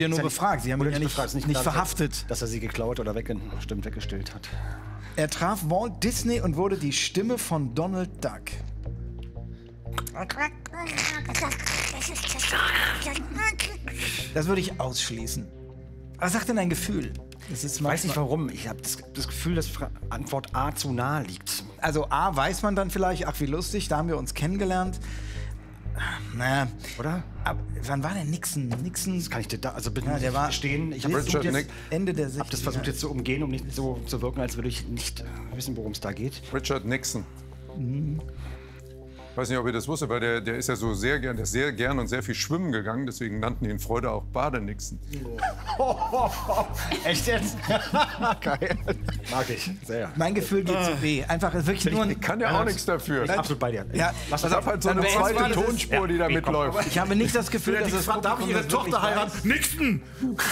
Ja, nur befragt. Sie haben ihn ja nicht verhaftet. Dass er sie geklaut oder weggestellt hat. Er traf Walt Disney und wurde die Stimme von Donald Duck. Das würde ich ausschließen. Was sagt denn dein Gefühl? Ich weiß nicht warum. Ich habe das Gefühl, dass Antwort A zu nahe liegt. Also A weiß man dann vielleicht, ach wie lustig, da haben wir uns kennengelernt. Naja. Oder? Wann war denn Nixon? Das kann ich dir da, also bitte der war stehen. Ich habe Ende der 60er. Hab das versucht jetzt zu umgehen, um nicht so zu wirken, als würde ich nicht wissen, worum es da geht. Richard Nixon. Ich weiß nicht, ob ihr das wusstet, weil der ist ja so sehr gern und sehr viel schwimmen gegangen. Deswegen nannten ihn Freude auch Badenixon. Echt jetzt? Geil. Mag ich sehr. Mein Gefühl geht zu B. Einfach wirklich nur Ich kann ja auch nichts dafür. Ich absolut bei dir. Ja, das ist halt so eine zweite Tonspur, die da mitläuft. Ich habe nicht das Gefühl, dass es darf ich ihre Tochter heiraten? Nixon!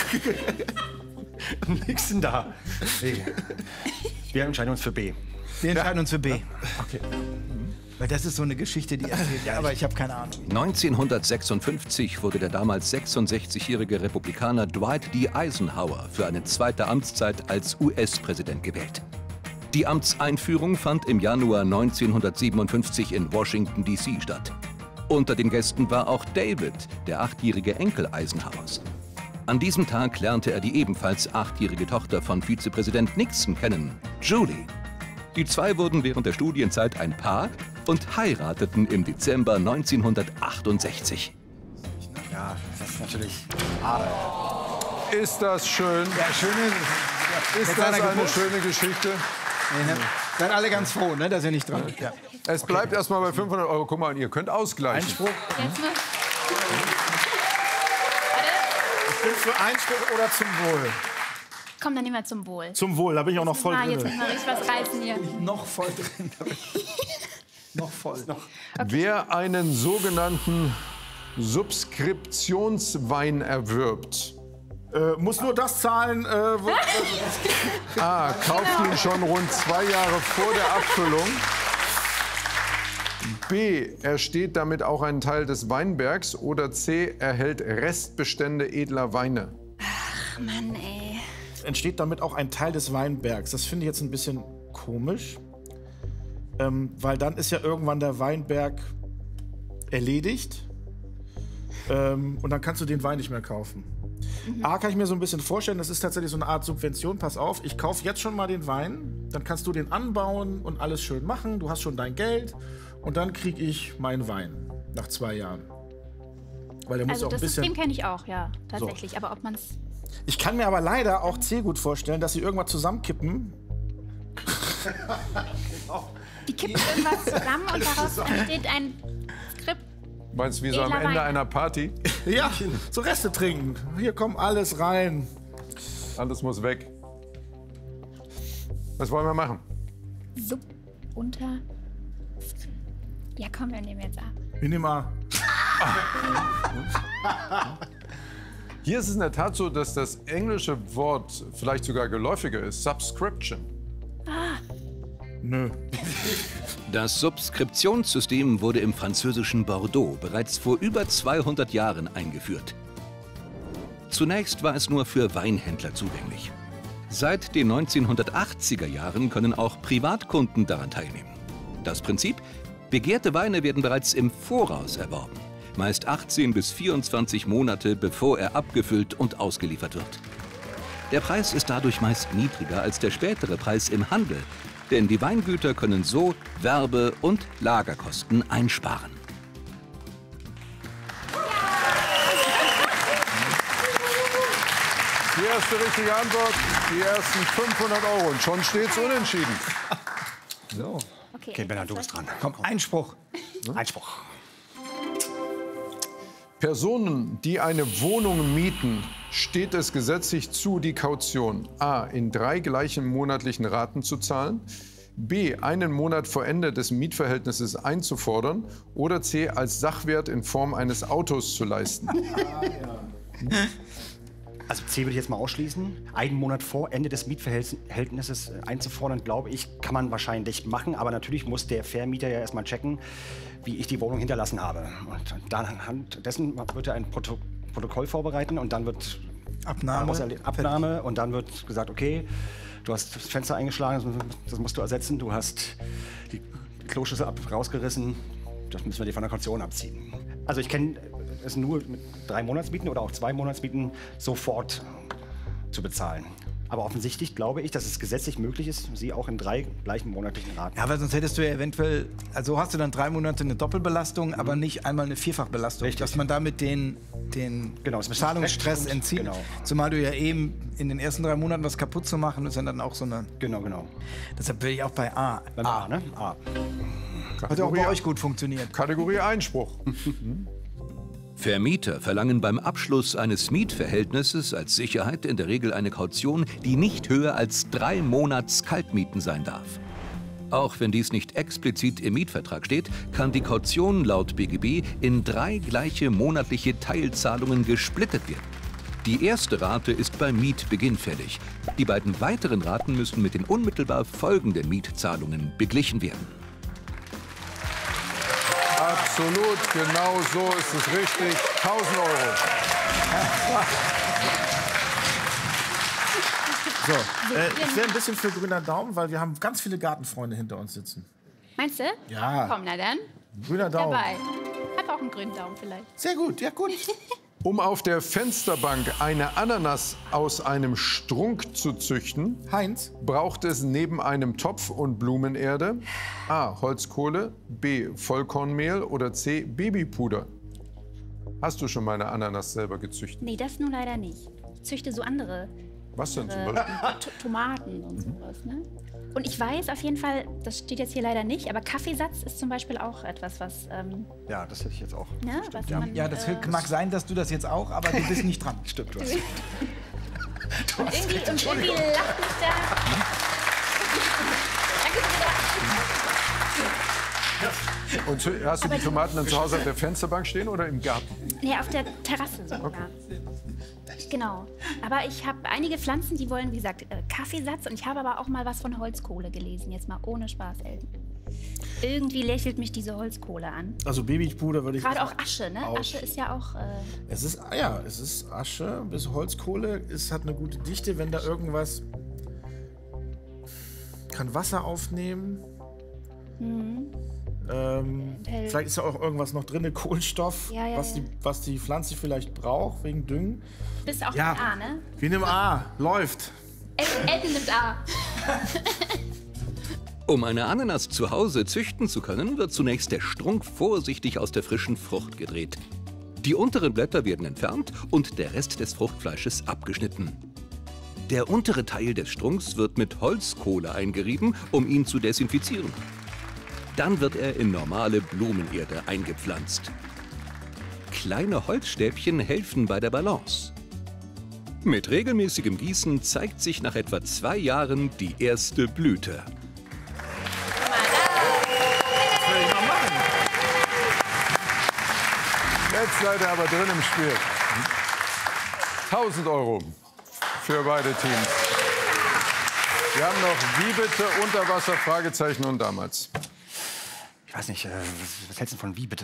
Nixon da. Wir entscheiden uns für B. Wir entscheiden uns für B. Okay. Weil das ist so eine Geschichte, die erzählt. Ja, aber ich habe keine Ahnung. 1956 wurde der damals 66-jährige Republikaner Dwight D. Eisenhower für eine zweite Amtszeit als US-Präsident gewählt. Die Amtseinführung fand im Januar 1957 in Washington, D.C. statt. Unter den Gästen war auch David, der 8-jährige Enkel Eisenhowers. An diesem Tag lernte er die ebenfalls 8-jährige Tochter von Vizepräsident Nixon kennen, Julie. Die zwei wurden während der Studienzeit ein Paar und heirateten im Dezember 1968. Ja, das ist natürlich... Ist das schön? Ja, schöne... Ist das eine schöne Geschichte? Seid alle ganz froh, ne, dass ihr nicht dran seid. Ja. Es bleibt erstmal bei 500 Euro. Guck mal, ihr könnt ausgleichen. Einspruch? Ich bin für Einspruch oder zum Wohl. Komm, dann nehmen wir zum Wohl. Zum Wohl, da bin ich auch noch voll drin. Jetzt müssen wir richtig was reißen hier. Noch voll drin. Noch voll. Okay. Wer einen sogenannten Subskriptionswein erwirbt, muss nur das zahlen, A. Kauft ihn schon rund 2 Jahre vor der Abfüllung. B. Ersteht damit auch einen Teil des Weinbergs. Oder C. Erhält Restbestände edler Weine. Ach, Mann, ey. entsteht damit auch ein Teil des Weinbergs. Das finde ich jetzt ein bisschen komisch, weil dann ist ja irgendwann der Weinberg erledigt und dann kannst du den Wein nicht mehr kaufen. A, kann ich mir so ein bisschen vorstellen, das ist tatsächlich so eine Art Subvention. Pass auf, ich kaufe jetzt schon mal den Wein, dann kannst du den anbauen und alles schön machen. Du hast schon dein Geld und dann kriege ich meinen Wein nach 2 Jahren. Weil der muss Also auch ein das bisschen... System kenne ich auch, ja, tatsächlich. So. Aber ob man es... Ich kann mir aber leider auch C gut vorstellen, dass sie irgendwas zusammenkippen. Die kippen irgendwas zusammen und daraus entsteht ein Skript. Meinst du, wie so am Edler Ende Wein. einer Party? Ja, so Reste trinken. Hier kommt alles rein. Alles muss weg. Was wollen wir machen? Sub, unter... Ja, komm, wir nehmen jetzt A. Wir nehmen A. Hier ist es in der Tat so, dass das englische Wort vielleicht sogar geläufiger ist. Subscription. Nö. Das Subskriptionssystem wurde im französischen Bordeaux bereits vor über 200 Jahren eingeführt. Zunächst war es nur für Weinhändler zugänglich. Seit den 1980er Jahren können auch Privatkunden daran teilnehmen. Das Prinzip: begehrte Weine werden bereits im Voraus erworben, meist 18 bis 24 Monate, bevor er abgefüllt und ausgeliefert wird. Der Preis ist dadurch meist niedriger als der spätere Preis im Handel, denn die Weingüter können so Werbe- und Lagerkosten einsparen. Die erste richtige Antwort, die ersten 500 Euro. Und schon steht es unentschieden. So. Okay, Bernhard, du bist dran. Komm, Einspruch. Einspruch. Personen, die eine Wohnung mieten, steht es gesetzlich zu, die Kaution A. in 3 gleichen monatlichen Raten zu zahlen, B. einen Monat vor Ende des Mietverhältnisses einzufordern oder C. als Sachwert in Form eines Autos zu leisten. Also C würde ich jetzt mal ausschließen. Einen Monat vor Ende des Mietverhältnisses einzufordern, glaube ich, kann man wahrscheinlich machen. Aber natürlich muss der Vermieter ja erstmal checken, wie ich die Wohnung hinterlassen habe. Und dann anhand dessen wird er ein Protokoll vorbereiten und dann wird Abnahme und dann wird gesagt, okay, du hast das Fenster eingeschlagen, das musst du ersetzen, du hast die Kloschüssel rausgerissen, das müssen wir dir von der Kaution abziehen. Also ich kenne es nur mit 3 Monatsmieten oder auch 2 Monatsmieten sofort zu bezahlen. Aber offensichtlich glaube ich, dass es gesetzlich möglich ist, sie auch in 3 gleichen monatlichen Raten. Ja, weil sonst hättest du ja eventuell, also hast du dann 3 Monate eine Doppelbelastung, aber nicht einmal eine Vierfachbelastung. Richtig. Dass man damit den Zahlungsstress entzieht. Genau. Zumal du ja eben in den ersten 3 Monaten was kaputt zu machen, ist ja dann auch so eine... Genau. Deshalb will ich auch bei A. Beim A, ne? A. Hat auch bei euch gut funktioniert. Kategorie Einspruch. Vermieter verlangen beim Abschluss eines Mietverhältnisses als Sicherheit in der Regel eine Kaution, die nicht höher als 3 Monats Kaltmieten sein darf. Auch wenn dies nicht explizit im Mietvertrag steht, kann die Kaution laut BGB in 3 gleiche monatliche Teilzahlungen gesplittet werden. Die erste Rate ist beim Mietbeginn fällig. Die beiden weiteren Raten müssen mit den unmittelbar folgenden Mietzahlungen beglichen werden. Absolut, genau so ist es richtig. 1.000 Euro. So, ich wäre ein bisschen für grüner Daumen, weil wir haben ganz viele Gartenfreunde hinter uns sitzen. Meinst du? Ja. Komm, na dann. Grüner Daumen. Dabei. Hab auch einen grünen Daumen vielleicht. Sehr gut, ja gut. Um auf der Fensterbank eine Ananas aus einem Strunk zu züchten, Heinz? braucht es neben einem Topf und Blumenerde A. Holzkohle, B. Vollkornmehl oder C. Babypuder. Hast du schon mal eine Ananas selber gezüchtet? Nee, das nun leider nicht. Ich züchte so andere Was denn zum Beispiel? Tomaten und sowas, ne? Und ich weiß auf jeden Fall, das steht jetzt hier leider nicht, aber Kaffeesatz ist zum Beispiel auch etwas, was... Ja, das hätte ich jetzt auch. ne, was man, Ja, das mag sein, dass du das jetzt auch, aber du bist nicht dran. Stimmt, du hast. und irgendwie lacht mich da... Danke für die Und hast du die Tomaten dann zu Hause auf der Fensterbank stehen oder im Garten? Nee, auf der Terrasse sogar. Genau. Aber ich habe einige Pflanzen, die wollen, wie gesagt, Kaffeesatz. Und ich habe aber auch mal was von Holzkohle gelesen. Jetzt mal ohne Spaß, Elton. Irgendwie lächelt mich diese Holzkohle an. Also Babypuder würde ich... Gerade auch Asche, ne? Asche ist ja auch... Es ist Asche, bis Holzkohle. Es hat eine gute Dichte, wenn da irgendwas... Kann Wasser aufnehmen. Vielleicht ist ja auch irgendwas noch drin, Kohlenstoff, Ja, was die Pflanze vielleicht braucht, wegen Düngen. Bist auch Ja. mit A, ne? Wir nehmen A, läuft. Elton nimmt A. Um eine Ananas zu Hause züchten zu können, wird zunächst der Strunk vorsichtig aus der frischen Frucht gedreht. Die unteren Blätter werden entfernt und der Rest des Fruchtfleisches abgeschnitten. Der untere Teil des Strunks wird mit Holzkohle eingerieben, um ihn zu desinfizieren. Dann wird er in normale Blumenerde eingepflanzt. Kleine Holzstäbchen helfen bei der Balance. Mit regelmäßigem Gießen zeigt sich nach etwa 2 Jahren die erste Blüte. Jetzt seid ihr aber drin im Spiel. 1.000 Euro für beide Teams. Wir haben noch Wie bitte, Unterwasser, Fragezeichen und damals. Ich weiß nicht, was hältst du von Wie bitte?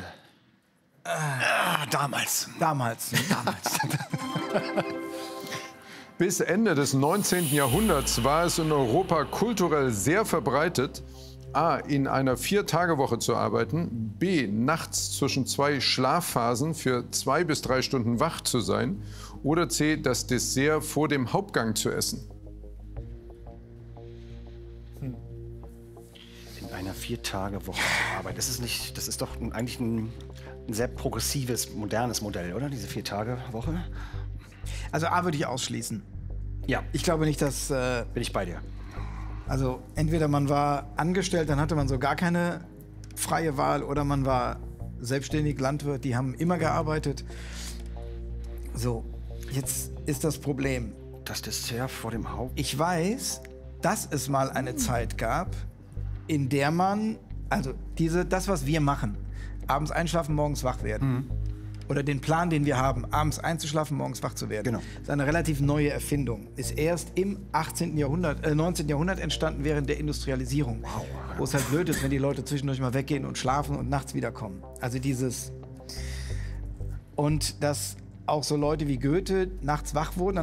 Damals. Bis Ende des 19. Jahrhunderts war es in Europa kulturell sehr verbreitet, A. in einer 4-Tage-Woche zu arbeiten, B. nachts zwischen 2 Schlafphasen für 2 bis 3 Stunden wach zu sein oder C. das Dessert vor dem Hauptgang zu essen. In einer 4-Tage-Woche zu arbeiten. Das ist doch eigentlich ein sehr progressives, modernes Modell, oder? Diese 4-Tage-Woche. Also A würde ich ausschließen. Ja, Ich glaube nicht, dass... bin ich bei dir. Also entweder man war angestellt, dann hatte man so gar keine freie Wahl, oder man war selbstständig Landwirt, die haben immer gearbeitet. So, jetzt ist das Problem. Das Dessert vor dem Haupt. Ich weiß, dass es mal eine Zeit gab, in der man, also das, was wir machen, abends einschlafen, morgens wach werden. Oder den Plan, den wir haben, abends einzuschlafen, morgens wach zu werden. Genau. Das ist eine relativ neue Erfindung. Ist erst im 19. Jahrhundert entstanden während der Industrialisierung. Wow. Wo es halt blöd ist, wenn die Leute zwischendurch mal weggehen und schlafen und nachts wiederkommen. Also dieses... Und dass auch so Leute wie Goethe nachts wach wurden,